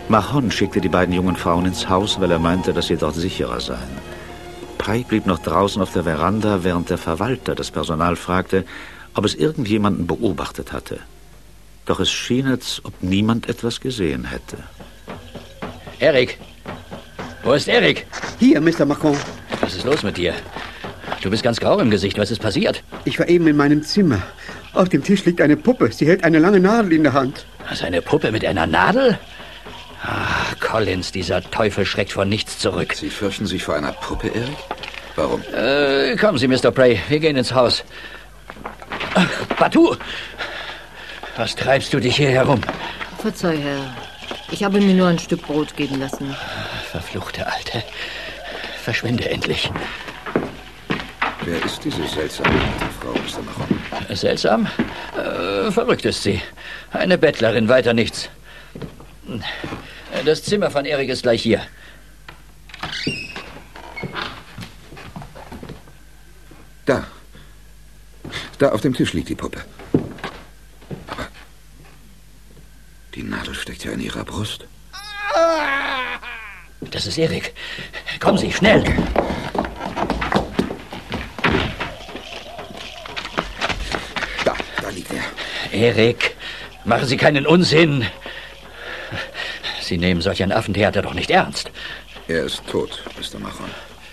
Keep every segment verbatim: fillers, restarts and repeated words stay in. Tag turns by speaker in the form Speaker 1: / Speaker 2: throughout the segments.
Speaker 1: Mahon schickte die beiden jungen Frauen ins Haus, weil er meinte, dass sie dort sicherer seien. Pei blieb noch draußen auf der Veranda, während der Verwalter das Personal fragte, ob es irgendjemanden beobachtet hatte. Doch es schien, als ob niemand etwas gesehen hätte.
Speaker 2: Erik! Wo ist Erik?
Speaker 3: Hier, Mister Macron.
Speaker 2: Was ist los mit dir? Du bist ganz grau im Gesicht. Was ist passiert?
Speaker 3: Ich war eben in meinem Zimmer. Auf dem Tisch liegt eine Puppe. Sie hält eine lange Nadel in der Hand.
Speaker 2: Was, eine Puppe mit einer Nadel? Ah, Collins, dieser Teufel schreckt vor nichts zurück.
Speaker 4: Sie fürchten sich vor einer Puppe, Erik? Warum?
Speaker 2: Äh, kommen Sie, Mister Prey. Wir gehen ins Haus. Batu! Was treibst du dich hier herum?
Speaker 5: Verzeih, Herr. Ich habe mir nur ein Stück Brot geben lassen.
Speaker 2: Verfluchte Alte. Verschwinde endlich.
Speaker 4: Wer ist diese seltsame alte Frau, Mister Macron?
Speaker 2: Seltsam? Äh, verrückt ist sie. Eine Bettlerin, weiter nichts. Das Zimmer von Erik ist gleich hier.
Speaker 4: Da. Da auf dem Tisch liegt die Puppe. Aber die Nadel steckt ja in ihrer Brust.
Speaker 2: Das ist Erik. Kommen Sie, schnell.
Speaker 4: Da, da liegt er.
Speaker 2: Erik, machen Sie keinen Unsinn. Sie nehmen solch ein Affentheater doch nicht ernst.
Speaker 4: Er ist tot, Mister Macron.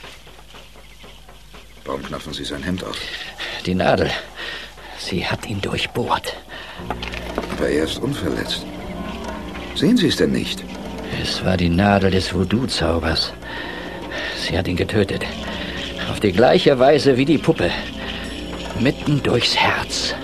Speaker 4: Warum knappen Sie sein Hemd auf?
Speaker 2: Die Nadel. Sie hat ihn durchbohrt.
Speaker 4: Aber er ist unverletzt. Sehen Sie es denn nicht?
Speaker 2: Es war die Nadel des Voodoo-Zaubers. Sie hat ihn getötet. Auf die gleiche Weise wie die Puppe. Mitten durchs Herz.